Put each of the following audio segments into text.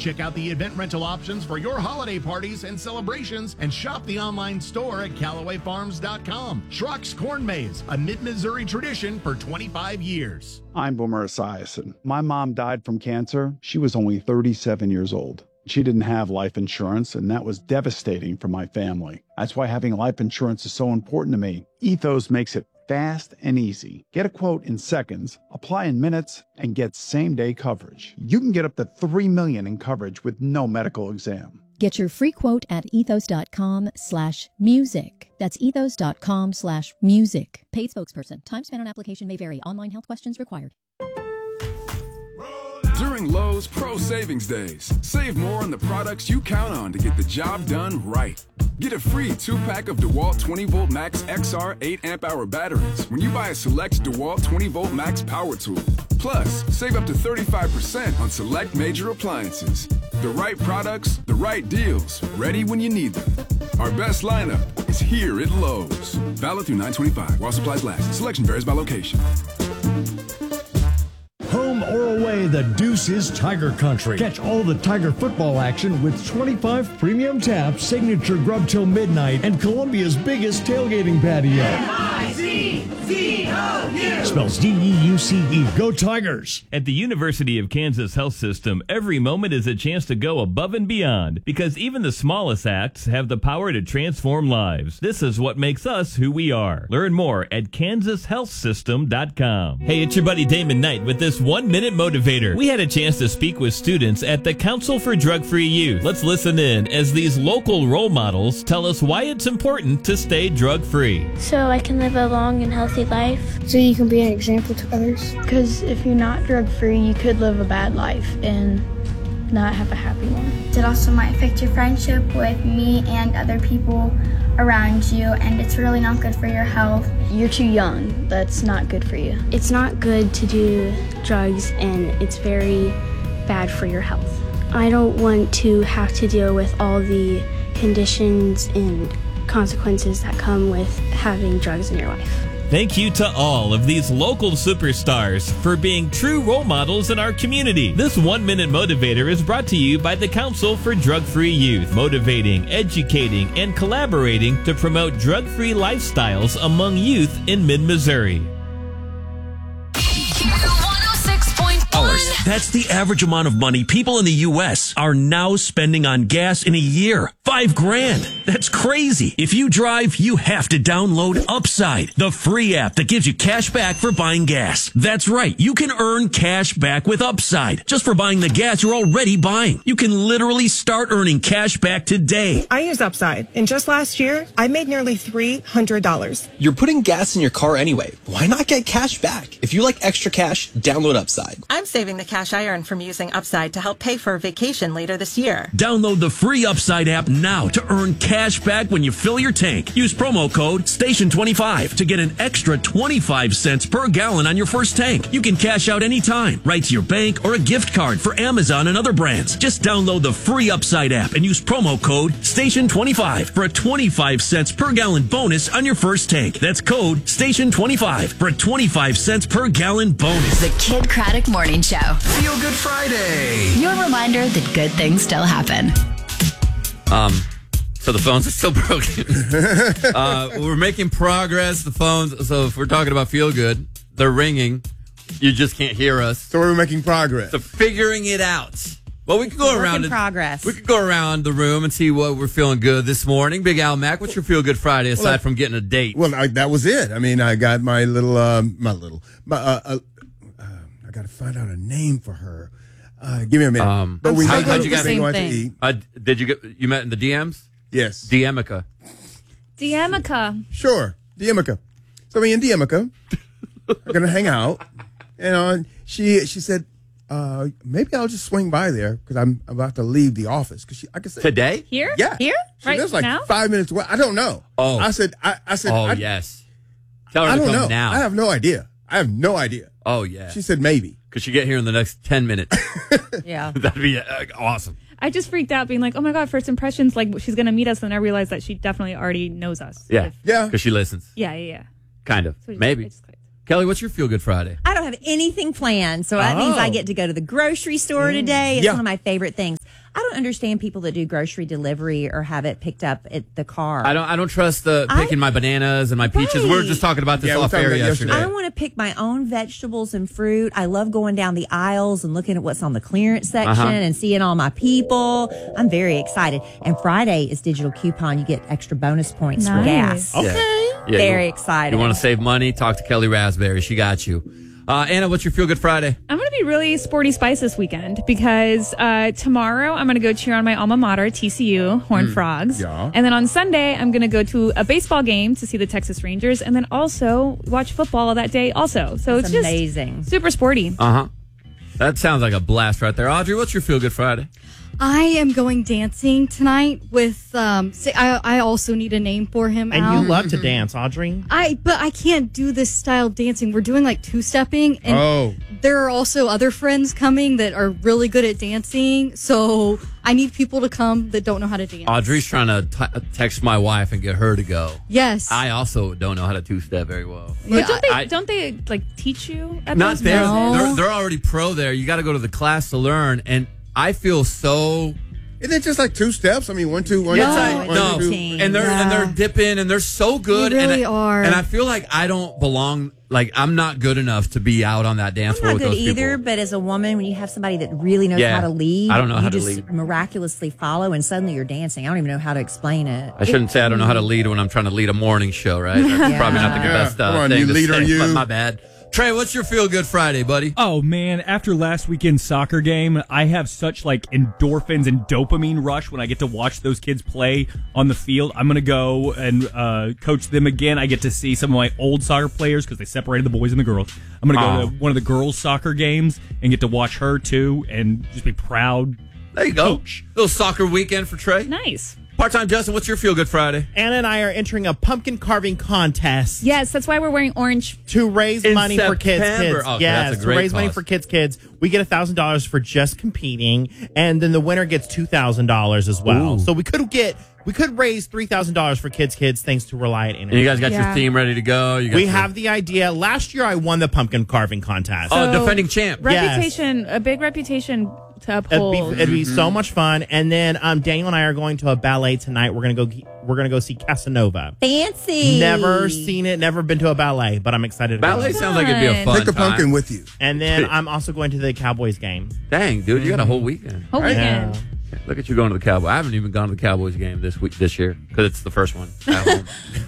Check out the event rental options for your holiday parties and celebrations and shop the online store at CallawayFarms.com. Schrock's Corn Maze, a mid-Missouri tradition for 25 years. I'm Boomer Esiason. My mom died from cancer. She was only 37 years old. She didn't have life insurance, and that was devastating for my family. That's why having life insurance is so important to me. Ethos makes it fast and easy. Get a quote in seconds, apply in minutes, and get same-day coverage. You can get up to $3 million in coverage with no medical exam. Get your free quote at ethos.com/music. That's ethos.com/music. Paid spokesperson. Time spent on application may vary. Online health questions required. During Lowe's Pro Savings Days, save more on the products you count on to get the job done right. Get a free 2-pack of DeWalt 20-volt Max XR 8-amp-hour batteries when you buy a select DeWalt 20-volt Max power tool. Plus, save up to 35% on select major appliances. The right products, the right deals, ready when you need them. Our best lineup is here at Lowe's. Valid through 9/25 while supplies last. Selection varies by location. Home or away, the Deuce is Tiger Country. Catch all the Tiger football action with 25 premium taps, signature grub till midnight, and Columbia's biggest tailgating patio. M-I-C-C-O-U. Spells D-E-U-C-E. Go Tigers. At the University of Kansas Health System, every moment is a chance to go above and beyond, because even the smallest acts have the power to transform lives. This is what makes us who we are. Learn more at kansashealthsystem.com. Hey, it's your buddy Damon Knight with this 1-minute motivator. We had a chance to speak with students at the Council for Drug-Free Youth. Let's listen in as these local role models tell us why it's important to stay drug-free. So I can live a long and healthy life. So you can be an example to others. Because if you're not drug-free, you could live a bad life and not have a happy one. It also might affect your friendship with me and other people around you, and it's really not good for your health. You're too young. That's not good for you. It's not good to do drugs, and it's very bad for your health. I don't want to have to deal with all the conditions and consequences that come with having drugs in your life. Thank you to all of these local superstars for being true role models in our community. This 1-minute motivator is brought to you by the Council for Drug-Free Youth, motivating, educating, and collaborating to promote drug-free lifestyles among youth in mid-Missouri. That's the average amount of money people in the U.S. are now spending on gas in a year. $5,000. That's crazy. If you drive, you have to download Upside, the free app that gives you cash back for buying gas. That's right. You can earn cash back with Upside just for buying the gas you're already buying. You can literally start earning cash back today. I use Upside, and just last year, I made nearly $300. You're putting gas in your car anyway. Why not get cash back? If you like extra cash, download Upside. I'm saving the cash I earn from using Upside to help pay for a vacation later this year. Download the free Upside app now to earn cash back when you fill your tank. Use promo code STATION25 to get an extra 25 cents per gallon on your first tank. You can cash out anytime, right to your bank or a gift card for Amazon and other brands. Just download the free Upside app and use promo code STATION25 for a 25 cents per gallon bonus on your first tank. That's code STATION25 for a 25 cents per gallon bonus. The Kid Craddock Morning Show. Feel Good Friday. Your reminder that good things still happen. So the phones are still broken. We're making progress. The phones, so if we're talking about Feel Good, they're ringing. You just can't hear us. So we're making progress. So figuring it out. Well, we could go around. Progress. We could go around the room and see what we're feeling good this morning. Big Al Mac, what's your Feel Good Friday aside from getting a date? Well, that was it. I mean, I got my little, I got to find out a name for her. Give me a minute. But how'd you get to eat? Did you met in the DMs? Yes. Diemica. Sure. Diemica. So me and Diemica are going to hang out. And she said, maybe I'll just swing by there because I'm about to leave the office. I could say today? Here? Yeah. Here? She Right lives like now? 5 minutes away. I don't know. Oh. I said. Oh, yes. Tell her I to don't come know. now. I have no idea. Oh, yeah. She said maybe. Could she get here in the next 10 minutes? Yeah. That'd be awesome. I just freaked out being like, oh my God, first impressions, like she's going to meet us. And I realized that she definitely already knows us. Yeah. Yeah. Because she listens. Yeah. Kind of. So Maybe. Kelly, what's your Feel Good Friday? I don't have anything planned, so that means I get to go to the grocery store today. It's one of my favorite things. I don't understand people that do grocery delivery or have it picked up at the car. I don't trust picking my bananas and my peaches. We were just talking about this off air yesterday. I want to pick my own vegetables and fruit. I love going down the aisles and looking at what's on the clearance section and seeing all my people. I'm very excited. And Friday is digital coupon. You get extra bonus points for gas. Okay. Yeah, very excited. You want to save money? Talk to Kelly Raspberry. She got you. Anna, what's your Feel Good Friday? I'm going to be really sporty spice this weekend because tomorrow I'm going to go cheer on my alma mater, TCU, Horned Frogs. Yeah. And then on Sunday, I'm going to go to a baseball game to see the Texas Rangers and then also watch football that day also. So That's it's just amazing. Super sporty. That sounds like a blast right there. Audrey, what's your Feel Good Friday? I am going dancing tonight with I also need a name for him. And Al. you love to dance, Audrey. But I can't do this style of dancing. We're doing like two-stepping, and there are also other friends coming that are really good at dancing. So I need people to come that don't know how to dance. Audrey's trying to text my wife and get her to go. Yes. I also don't know how to two-step very well. But don't they like teach you at Not those there. places? They're already pro there. You got to go to the class to learn. And I feel so. Isn't it just like 2 steps? I mean, 1, 2, 1, 2. No. And they're dipping and they're so good. They really are. And I feel like I don't belong. Like I'm not good enough to be out on that dance floor I'm with not those good either, people. but as a woman, when you have somebody that really knows how to lead, I don't know how to you just lead. miraculously follow, and suddenly you're dancing. I don't even know how to explain it. I shouldn't say I don't know how to lead when I'm trying to lead a morning show, right? That's probably not the best Come on, thing you to leader, say. you. My bad. Trey, what's your Feel Good Friday, buddy? Oh, man, after last weekend's soccer game, I have such, endorphins and dopamine rush when I get to watch those kids play on the field. I'm going to go and coach them again. I get to see some of my old soccer players because they separated the boys and the girls. I'm going to go to one of the girls' soccer games and get to watch her, too, and just be proud. There you go. Coach. Little soccer weekend for Trey. Nice. Part-time Justin, what's your Feel Good Friday? Anna and I are entering a pumpkin carving contest. Yes, that's why we're wearing orange. To raise money for kids. Okay, yes, that's a great to raise money cause. for kids. We get $1,000 for just competing, and then the winner gets $2,000 as well. Ooh. So we could raise $3,000 for kids thanks to Reliant Energy. And you guys got your theme ready to go? We have the idea. Last year I won the pumpkin carving contest. Defending champ. Reputation, a big reputation to uphold. It'd be so much fun. And then Daniel and I are going to a ballet tonight. We're gonna go see Casanova. Fancy. Never seen it. Never been to a ballet, but I'm excited. Ballet sounds like it'd be a fun Take the pumpkin time. with you. And then I'm also going to the Cowboys game. Dang, dude, you got a whole weekend. Whole weekend. Yeah. Look at you going to the Cowboys. I haven't even gone to the Cowboys game this year because it's the first one at home.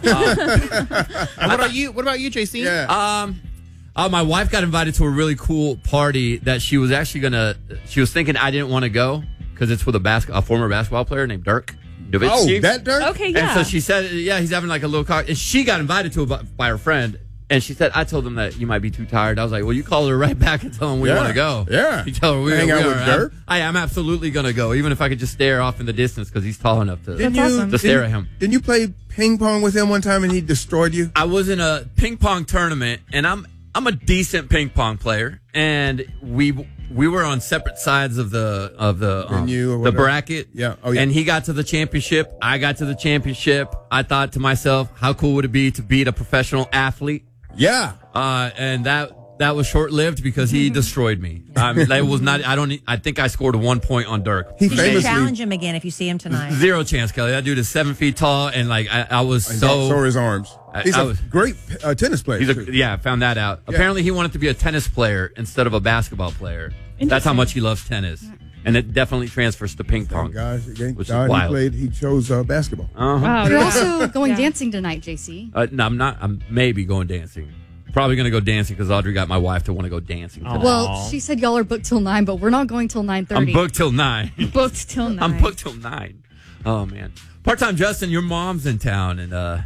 And what about you? What about you, JC? Yeah. My wife got invited to a really cool party that she was actually she was thinking I didn't want to go because it's with a former basketball player named Dirk Nowitzki. Oh, that Dirk? Okay, yeah. And so she said, he's having like a little cocktail. And she got invited to it by her friend. And she said, I told them that you might be too tired. I was like, well, you call her right back and tell them we want to go. Yeah. You tell her we Hang out with are. Dirk? I'm absolutely going to go, even if I could just stare off in the distance because he's tall enough to stare at him. Didn't you play ping pong with him one time and he destroyed you? I was in a ping pong tournament, and I'm a decent ping pong player, and we were on separate sides of the Venue or the whatever. bracket. Yeah. Oh, yeah. And he got to the championship. I got to the championship. I thought to myself, how cool would it be to beat a professional athlete? Yeah. And that was short lived because he destroyed me. That was not. I think I scored 1 point on Dirk. You should challenge him again if you see him tonight. Zero chance, Kelly. That dude is 7 feet tall, and I was So are his arms. He's a great tennis player. I found that out. Yeah. Apparently, he wanted to be a tennis player instead of a basketball player. That's how much he loves tennis, and it definitely transfers to ping pong. Guys, which is wild. He chose basketball. Uh-huh. You're also going dancing tonight, JC. No, I'm not. I'm maybe going dancing. Probably going to go dancing because Audrey got my wife to want to go dancing today. Well, she said y'all are booked till 9, but we're not going till 9:30. I'm booked till 9. Booked till 9. I'm booked till 9. Oh, man. Part-time Justin, your mom's in town, and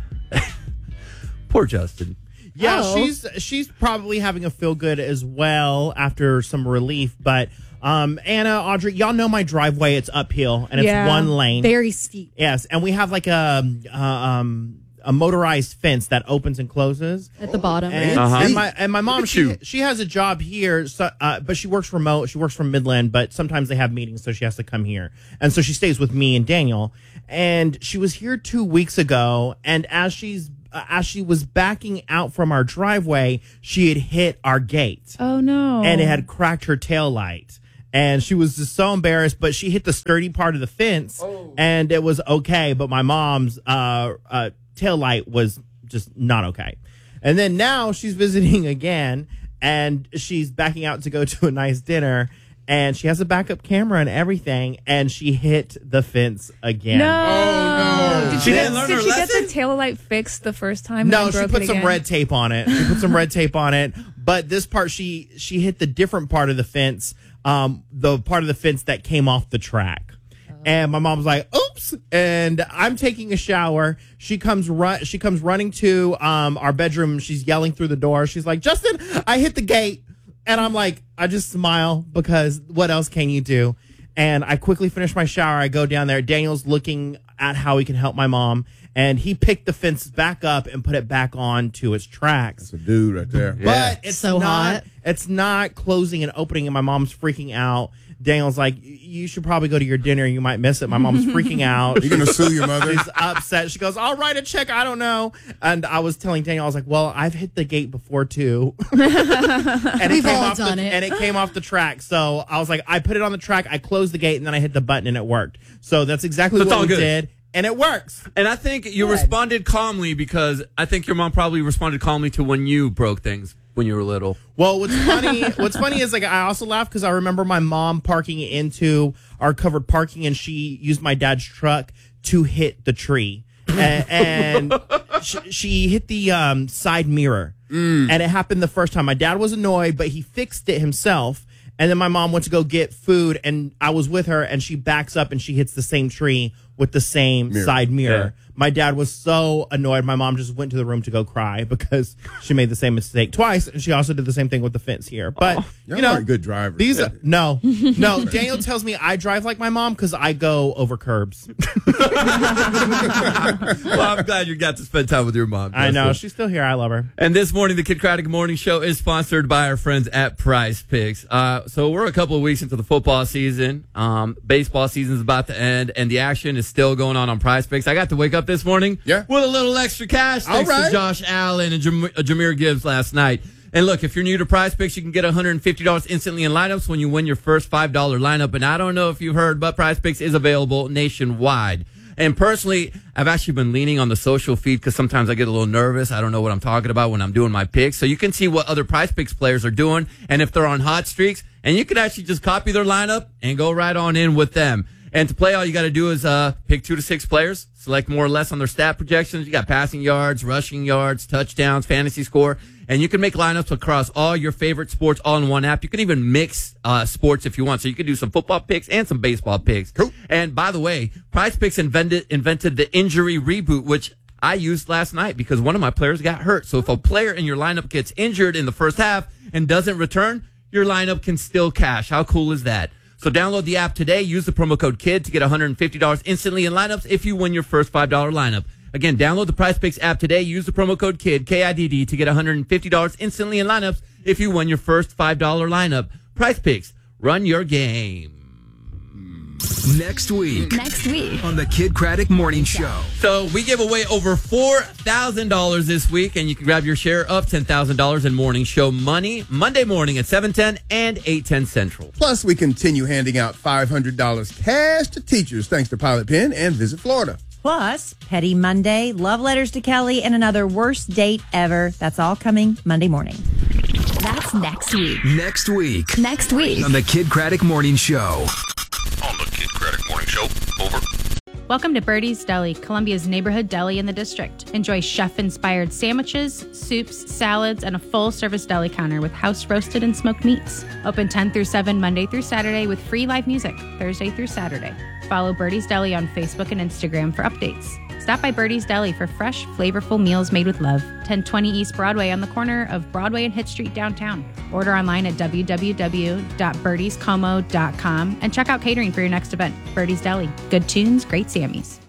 poor Justin. Yeah, she's probably having a feel good as well after some relief. But Anna, Audrey, y'all know my driveway. It's uphill and it's one lane, very steep. Yes, and we have like a motorized fence that opens and closes At the bottom. And my mom, she has a job here, so, but she works remote. She works from Midland, but sometimes they have meetings, so she has to come here. And so she stays with me and Daniel. And she was here 2 weeks ago, and as she was backing out from our driveway, she had hit our gate. Oh, no. And it had cracked her tail light. And she was just so embarrassed, but she hit the sturdy part of the fence, and it was okay. But my mom's taillight was just not okay. And then now she's visiting again, and she's backing out to go to a nice dinner, and she has a backup camera and everything, and she hit the fence again. No. Did she get the tail light fixed the first time? No, she put some red tape on it. But this part, she hit the different part of the fence, the part of the fence that came off the track. And my mom's like, oops. And I'm taking a shower. She comes running to our bedroom. She's yelling through the door. She's like, Justin, I hit the gate. And I'm like, I just smile because what else can you do? And I quickly finish my shower. I go down there. Daniel's looking at how he can help my mom. And he picked the fence back up and put it back on to its tracks. That's a dude right there. But it's so hot. It's not closing and opening, and my mom's freaking out. Daniel's like, you should probably go to your dinner. You might miss it. My mom's freaking out. You're going to sue your mother? She's upset. She goes, I'll write a check. I don't know. And I was telling Daniel, I was like, well, I've hit the gate before, too. And We've all done it. And it came off the track. So I was like, I put it on the track. I closed the gate, and then I hit the button, and it worked. So that's exactly what we did. And it works. And I think you responded calmly because I think your mom probably responded calmly to when you broke things when you were little. Well, what's funny is like I also laugh because I remember my mom parking into our covered parking, and she used my dad's truck to hit the tree, and she hit the side mirror, and it happened the first time. My dad was annoyed, but he fixed it himself. And then my mom went to go get food, and I was with her, and she backs up and she hits the same tree with the same side mirror. Yeah. My dad was so annoyed. My mom just went to the room to go cry because she made the same mistake twice, and she also did the same thing with the fence here. But you know, good drivers. No. Daniel tells me I drive like my mom because I go over curbs. Well, I'm glad you got to spend time with your mom. I know. She's still here. I love her. And this morning, the Kid Craddock Morning Show is sponsored by our friends at Prize Picks. So we're a couple of weeks into the football season. Baseball season is about to end, and the action is still going on Prize Picks. I got to wake up this morning with a little extra cash thanks to Josh Allen and Jahmyr Gibbs last night. And look, if you're new to Prize Picks, you can get $150 instantly in lineups when you win your first $5 lineup. And I don't know if you've heard, but Prize Picks is available nationwide. And personally, I've actually been leaning on the social feed because sometimes I get a little nervous. I don't know what I'm talking about when I'm doing my picks. So you can see what other Prize Picks players are doing and if they're on hot streaks. And you can actually just copy their lineup and go right on in with them. And to play, all you got to do is pick 2 to 6 players, select more or less on their stat projections. You got passing yards, rushing yards, touchdowns, fantasy score. And you can make lineups across all your favorite sports all in one app. You can even mix sports if you want. So you can do some football picks and some baseball picks. Cool. And by the way, Prize Picks invented the injury reboot, which I used last night because one of my players got hurt. So if a player in your lineup gets injured in the first half and doesn't return, your lineup can still cash. How cool is that? So download the app today. Use the promo code KID to get $150 instantly in lineups if you win your first $5 lineup. Again, download the Prize Picks app today. Use the promo code KID, KIDD, to get $150 instantly in lineups if you win your first $5 lineup. Prize Picks, run your game. Next week on the Kid Craddock Morning Show. So we give away over $4,000 this week, and you can grab your share of $10,000 in morning show money Monday morning at 7:10 and 8:10 Central. Plus, we continue handing out $500 cash to teachers thanks to Pilot Pen and Visit Florida. Plus, Petty Monday, love letters to Kelly, and another worst date ever. That's all coming Monday morning. That's next week. Next week on the Kid Craddock Morning Show. On the Kid Craddock Morning Show. Over. Welcome to Birdie's Deli, Columbia's neighborhood deli in the district. Enjoy chef-inspired sandwiches, soups, salads, and a full-service deli counter with house-roasted and smoked meats. Open 10 through 7 Monday through Saturday with free live music Thursday through Saturday. Follow Birdie's Deli on Facebook and Instagram for updates. Stop by Birdie's Deli for fresh, flavorful meals made with love. 1020 East Broadway on the corner of Broadway and Hitt Street downtown. Order online at www.birdiescomo.com and check out catering for your next event. Birdie's Deli. Good tunes, great Sammies.